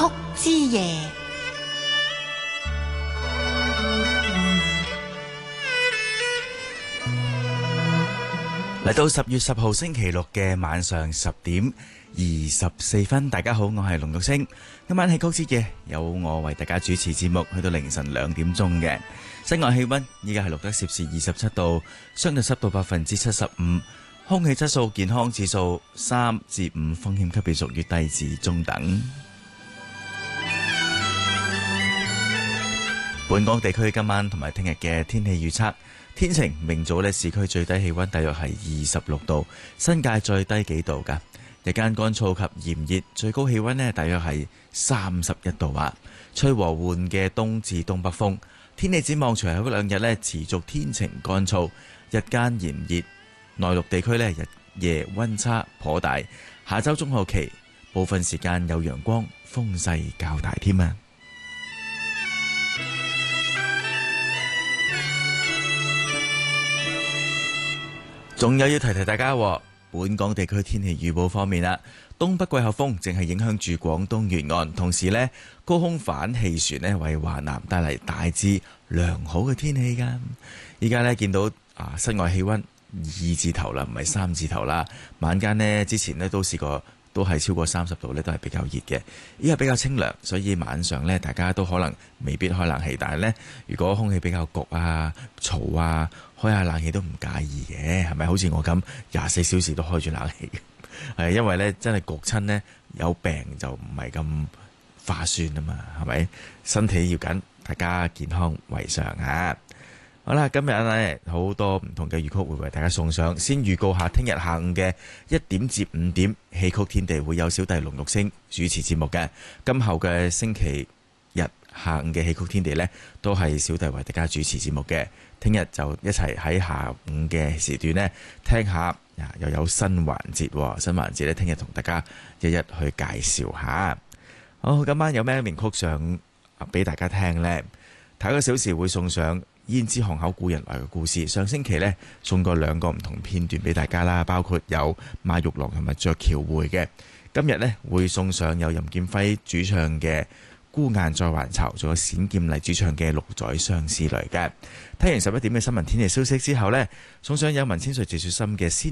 之夜。 嚟到10月10號星期六嘅晚上10:24，大家好，我係龍玉星。今晚戲曲之夜有我為大家主持節目，去到凌晨2點鐘嘅。室外氣溫依家係錄得攝氏27度，相對濕度75%，空氣質素健康指數3至5，風險級別屬於低至中等。本港地區今晚同埋聽日嘅天氣預測：天晴，明早市區最低氣溫大約係26度，新界再低幾度㗎。日間乾燥及炎熱，最高氣溫大約係31度啊。吹和緩嘅東至東北風。天氣展望，隨後嗰2日持續天晴乾燥，日間炎熱，內陸地區日夜溫差頗大。下周中後期部分時間有陽光，風勢較大添啊。仲有要提提大家，本港地區天氣預報方面啦，東北季候風正係影響住廣東沿岸，同時高空反氣旋為華南帶嚟大致良好嘅天氣㗎。依家見到室外氣溫2字頭啦，唔係3字頭啦。晚間之前都試過，都係超過30度都係比較熱嘅。依家比較清涼，所以晚上大家都可能未必開冷氣，但係如果空氣比較焗啊、嘈啊，開下冷氣都唔介意嘅，係咪？好似我咁24小時都開住冷氣嘅，係因為真係焗親有病就唔係咁划算啊嘛，係咪？身體要緊，大家健康為上啊！好啦，今日好多唔同嘅粵曲會為大家送上。先預告下聽日下午嘅1點至5點，戲曲天地會有小弟龍玉星主持節目嘅。今後嘅星期日下午嘅戲曲天地都係小弟為大家主持節目嘅。聽日就一齊喺下午嘅時段聽下，又有新環節。新環節聽日同大家一一去介紹下。好，今晚有咩名曲想俾大家聽呢？睇個小時會送上胭脂巷口故人來嘅故事。上星期送過2個唔同片段俾大家啦，包括有馬玉郎同埋雀橋會嘅。今日會送上有任劍輝主唱嘅孤雁在還巢，仲有冼劍麗主唱嘅六載相思淚嘅。睇完11點嘅新聞天氣消息之後送上有文千歲謝雪心嘅先